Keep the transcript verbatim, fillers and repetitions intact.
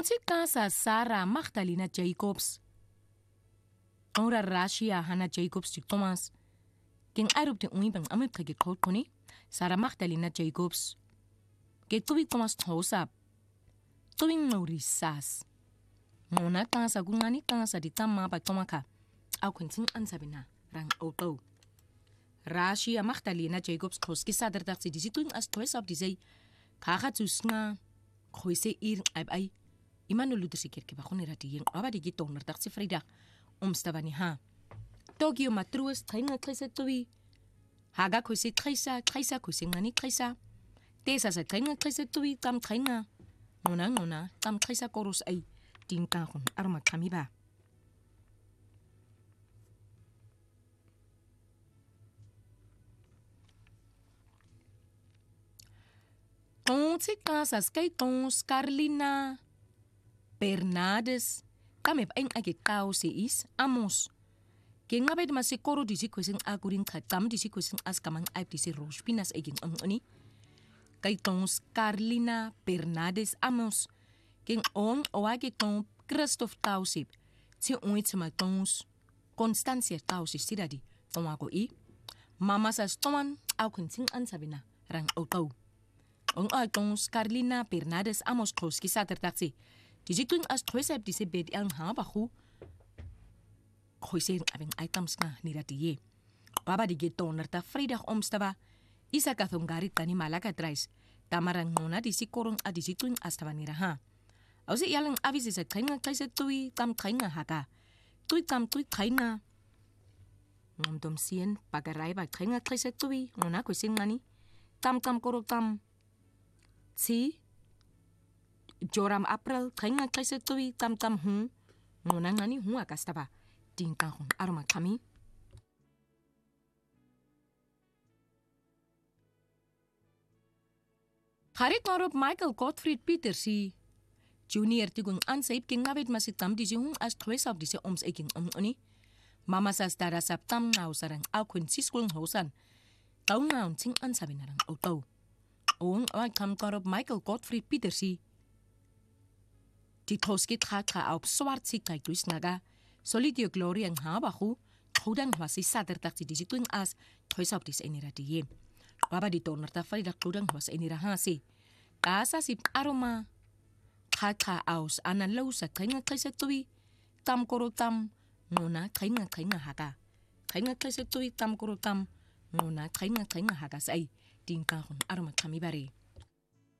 Onsi casa Sarah Magdalena Jacobs. Ora Rashia Hannah Jacobs to Thomas. King Arab de Uimbang Amipka Koni, Sarah Magdalena Jacobs. Get to be Thomas Tosap. Doing no risas. Mona casa Gungani casa di Tama by Tomaka. Au Quintin Ansabina, rang Oto. Rashia Magdalena Jacobs Koski Sadder dat ze die zitten as toes op die zei. Kaga tusna. Khoise ir ab ai. Imanu luderse kerke ba khone ratien. Aba die giton dat ze Vrydag. Omstavani ha. Tokyo matroos tringa klise towi. Haga khoise trisa trisa khoise ngani trisa. Tesa sa tringa klise towi tam tringa. Nona nona tam trisa koros ai. Dinka khon arma kamiba. Onse casas kaitons Carolina Bernardes kamep ein age kause is amos ke ngabed masikoro disi kwesing akurin khatam disi kwesing askamang aip disi rospinas egin oni kaitons Carolina Bernardes amos king on oage ton Christoph Tausip ti oitsma tons Constancia Tausip sidadi tomago i mama sa stoman au kunting ansabina rang auto on aitons Carolina Bernardes amos kroski satertaxi Dijitun as twesep dise bed ang ha bahu khoise aveng items nga niratiye baba di geton nerta Vrydag omstava isa kathongari tani malaka trais tamarang nona disi korong adisitun astava niraha ausi yalang avisi sa tringa kaise tui tam tringa haka tui tam tui tringa ngomdom sien pagarai ba tringa kaise tui nona koising mani tam tam korok tam si Joram April tringa kaise tui tam tam hu nona ngani hu akastaba tingka hon arma kami Harit marop Michael Gottfried Petersi Junior tigung ansaip king ngabit masitam di hung as twesap di se oms eking omoni mama sas dara saptam ngau sarang au kun siskul hosan tau ngau ting ansabinarang auto ong ai kam karop Michael Gottfried Petersi Die Toski traka auf swart sikai tuisnaga solidio gloria ang habahu khudang wasi sader taksi di situing as toisap dis enirati baba di toner ta Vrydag khudang was enirahasi kasa sip aroma khaka aus analausa kainga kaisa tui tam korotam nona kainga kainga haka kainga kaisa tui tam korotam nona kainga kainga haka sai tingka hon aroma kamibare